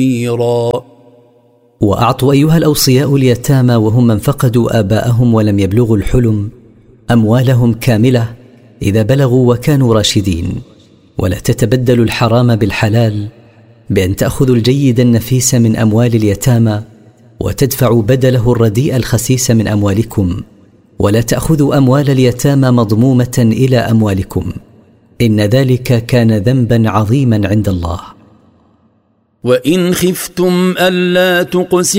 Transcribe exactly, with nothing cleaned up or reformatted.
وأعطوا أيها الأوصياء اليتامى وهم من فقدوا آباءهم ولم يبلغوا الحلم أموالهم كاملة إذا بلغوا وكانوا راشدين، ولا تتبدلوا الحرام بالحلال بأن تأخذوا الجيد النفيس من أموال اليتامى وتدفعوا بدله الرديء الخسيس من أموالكم، ولا تأخذوا أموال اليتامى مضمومة إلى أموالكم، إن ذلك كان ذنبا عظيما عند الله. وإن خفتم ألا تقسطوا